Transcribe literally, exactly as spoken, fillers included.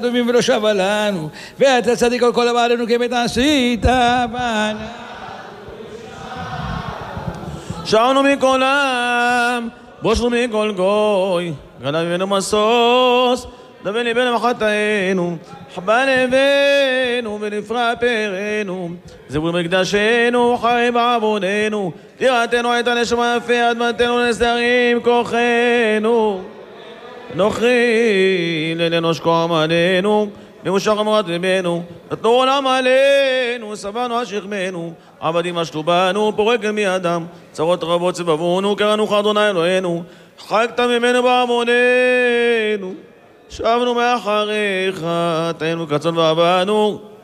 טובים ולא שווה לנו, ואתה צדיק על כל עברנו כבית עשית בנו. שערנו מכל עם, בושנו מכל גוי, גלה ממנו משוש, דבי ליבנו מחטאינו, חבה לבנו ונפרע פרנו, זבור מקדשנו, חי בעווננו, תיראתנו הייתה נשמה יפה, אדמתנו נסתרים כוחנו. נוכרי ללנוש כוח עמדנו, ממושך אמרת ליבנו, נתנו עולם עלינו, סבנו השכמנו, עבדים אשתו בנו, פורק אל מידם, צרות רבות סבבונו, קראנו אדוני אלוהינו, חגת ממנו בעווננו, שבנו מאחריך, תהיינו כצאן ועבדנו,